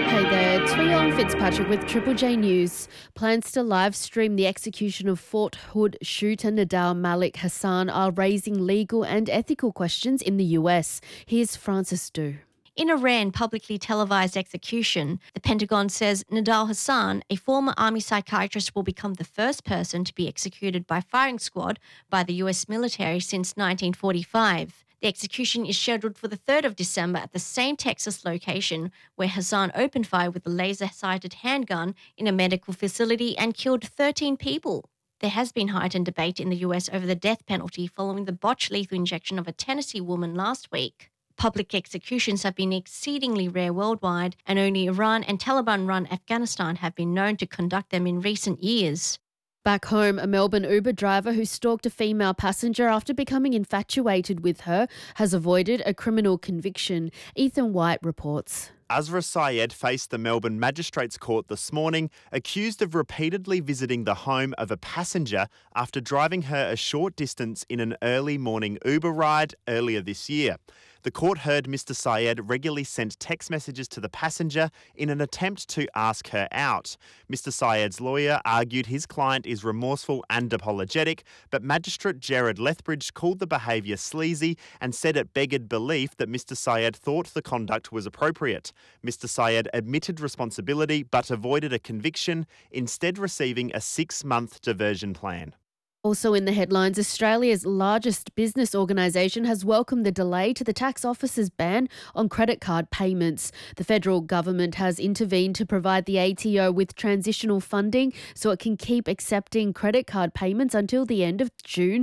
Hey there, it's Rhiannon Fitzpatrick with Triple J News. Plans to live stream the execution of Fort Hood shooter Nidal Malik Hassan are raising legal and ethical questions in the US. Here's Francis Du. In a rare and publicly televised execution, the Pentagon says Nidal Hassan, a former Army psychiatrist, will become the first person to be executed by firing squad by the US military since 1945. The execution is scheduled for the 3rd of December at the same Texas location where Hassan opened fire with a laser-sighted handgun in a medical facility and killed 13 people. There has been heightened debate in the US over the death penalty following the botched lethal injection of a Tennessee woman last week. Public executions have been exceedingly rare worldwide, and only Iran and Taliban-run Afghanistan have been known to conduct them in recent years. Back home, a Melbourne Uber driver who stalked a female passenger after becoming infatuated with her has avoided a criminal conviction. Ethan White reports. Azra Syed faced the Melbourne Magistrates Court this morning, accused of repeatedly visiting the home of a passenger after driving her a short distance in an early morning Uber ride earlier this year. The court heard Mr Syed regularly sent text messages to the passenger in an attempt to ask her out. Mr Syed's lawyer argued his client is remorseful and apologetic, but Magistrate Jared Lethbridge called the behaviour sleazy and said it beggared belief that Mr Syed thought the conduct was appropriate. Mr Syed admitted responsibility but avoided a conviction, instead receiving a 6-month diversion plan. Also in the headlines, Australia's largest business organisation has welcomed the delay to the tax office's ban on credit card payments. The federal government has intervened to provide the ATO with transitional funding so it can keep accepting credit card payments until the end of June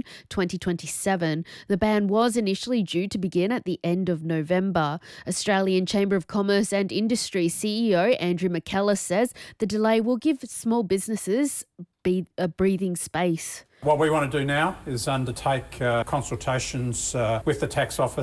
2027. The ban was initially due to begin at the end of November. Australian Chamber of Commerce and Industry CEO Andrew McKellar says the delay will give small businesses a breathing space. What we want to do now is undertake consultations with the tax office